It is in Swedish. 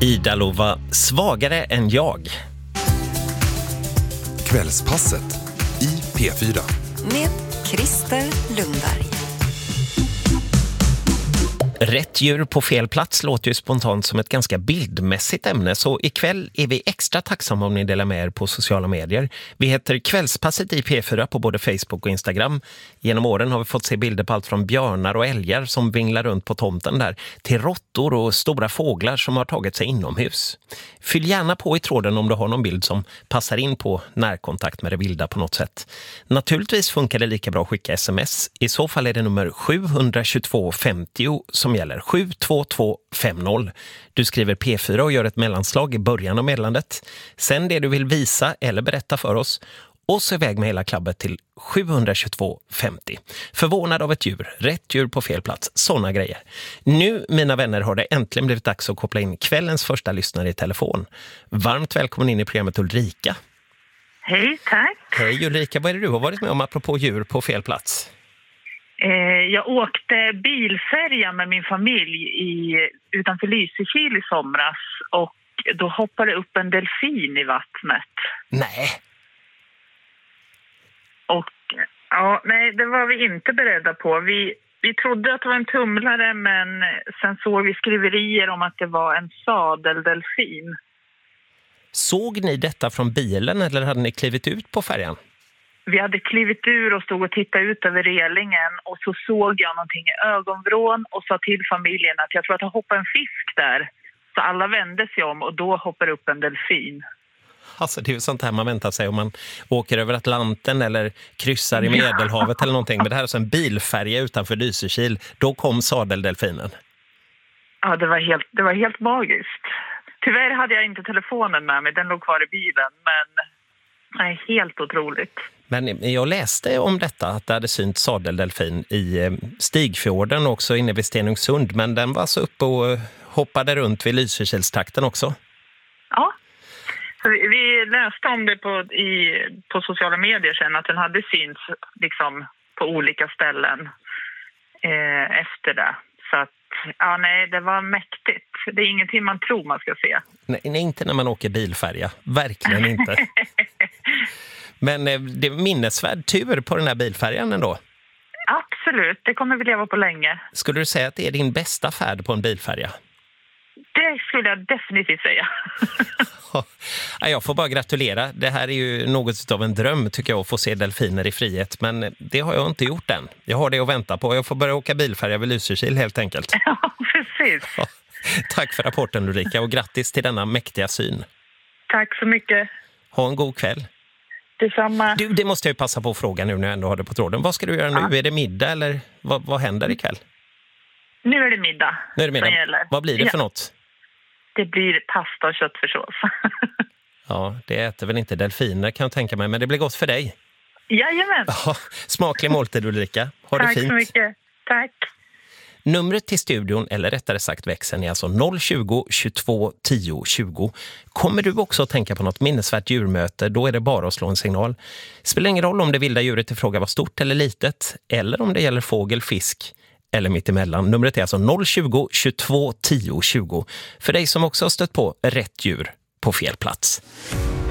Ida Lova, svagare än jag. Kvällspasset i P4. Med Christer Lundberg. Rätt djur på fel plats låter ju spontant som ett ganska bildmässigt ämne, så ikväll är vi extra tacksamma om ni delar med er på sociala medier. Vi heter Kvällspasset i P4 på både Facebook och Instagram. Genom åren har vi fått se bilder på allt från björnar och älgar som vinglar runt på tomten där till råttor och stora fåglar som har tagit sig inomhus. Fyll gärna på i tråden om du har någon bild som passar in på närkontakt med det vilda på något sätt. Naturligtvis funkar det lika bra att skicka sms. I så fall är det nummer 722 50 som gäller 72250. Du skriver P4 och gör ett mellanslag i början av meddelandet. Sen det du vill visa eller berätta för oss. Och så iväg med hela klabbet till 72250. Förvånad av ett djur, rätt djur på fel plats, sådana grejer. Nu, mina vänner, har det äntligen blivit dags att koppla in kvällens första lyssnare i telefon. Varmt välkommen in i programmet Ulrika. Hej, tack. Hej Ulrika, vad är det du har varit med om apropå djur på fel plats? Jag åkte bilfärja med min familj utanför Lysekil i somras och då hoppade upp en delfin i vattnet. Nej. Och ja, nej, det var vi inte beredda på. Vi trodde att det var en tumlare, men sen såg vi skriverier om att det var en sadeldelfin. Såg ni detta från bilen eller hade ni klivit ut på färjan? Vi hade klivit ur och stod och tittade ut över relingen och så såg jag någonting i ögonvrån och sa till familjen att jag tror att det hoppade en fisk där. Så alla vände sig om och då hoppar upp en delfin. Alltså det är ju sånt här man väntar sig om man åker över Atlanten eller kryssar i Medelhavet eller någonting. Men det här är så en bilfärja utanför Lysekil. Då kom sadeldelfinen. Ja, det var helt magiskt. Tyvärr hade jag inte telefonen med mig, den låg kvar i bilen. Men nej, helt otroligt. Men jag läste om detta, att det hade synt sadeldelfin i Stigfjorden och också inne vid Stenungsund. Men den var så uppe och hoppade runt vid Lysekilstrakten också. Ja. Så vi läste om det på sociala medier sen, att den hade synts liksom på olika ställen efter det. Så att, ja nej, det var mäktigt. Det är ingenting man tror man ska se. Nej, inte när man åker bilfärja. Verkligen inte. Men det är minnesvärd tur på den här bilfärjan ändå. Absolut, det kommer vi leva på länge. Skulle du säga att det är din bästa färd på en bilfärja? Det skulle jag definitivt säga. Jag får bara gratulera. Det här är ju något av en dröm tycker jag, att få se delfiner i frihet. Men det har jag inte gjort än. Jag har det att vänta på. Jag får börja åka bilfärja vid Lysekil helt enkelt. Ja, precis. Ja. Tack för rapporten Ulrika och grattis till denna mäktiga syn. Tack så mycket. Ha en god kväll. Detsamma. Du, det måste jag ju passa på att fråga nu när jag ändå har det på tråden. Vad ska du göra nu? Ja. Är det middag eller vad händer ikväll? Nu är det middag. Nu är det middag. Vad blir det för något? Det blir pasta och köttfärssås. Ja, det äter väl inte delfiner kan jag tänka mig, men det blir gott för dig. Jajamän. Ja, smaklig måltid Ulrika. Ha det fint. Tack så mycket. Tack. Numret till studion, eller rättare sagt växeln, är alltså 020 22 10 20. Kommer du också att tänka på något minnesvärt djurmöte, då är det bara att slå en signal. Spelar ingen roll om det vilda djuret i fråga var stort eller litet, eller om det gäller fågel, fisk eller mittemellan. Numret är alltså 020 22 10 20. För dig som också har stött på rätt djur på fel plats.